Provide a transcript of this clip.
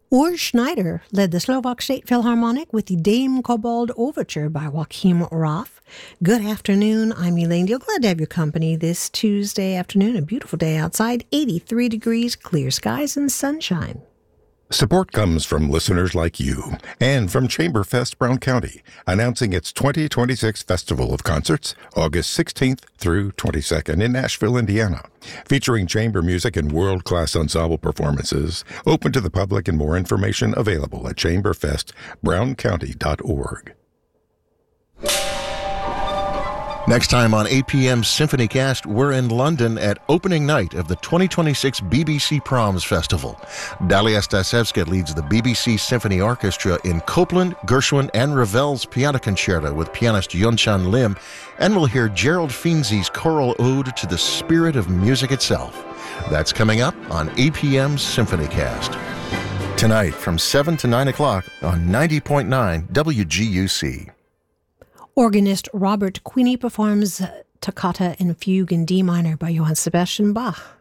Urs Schneider led the Slovak State Philharmonic with the Dame Kobold Overture by Joachim Raff. Good afternoon, I'm Elaine Deal. Glad to have your company this Tuesday afternoon. A beautiful day outside, 83 degrees, clear skies and sunshine. Support comes from listeners like you and from Chamberfest Brown County, announcing its 2026 Festival of Concerts, August 16th through 22nd in Nashville, Indiana, featuring chamber music and world-class ensemble performances, open to the public and more information available at chamberfestbrowncounty.org. Next time on APM SymphonyCast, we're in London at opening night of the 2026 BBC Proms Festival. Dalia Stasevska leads the BBC Symphony Orchestra in Copland, Gershwin, and Ravel's Piano Concerto with pianist Yunchan Lim, and we'll hear Gerald Finzi's choral ode to the spirit of music itself. That's coming up on APM SymphonyCast. Tonight from 7 to 9 o'clock on 90.9 WGUC. Organist Robert Queeny performs Toccata and Fugue in D minor by Johann Sebastian Bach.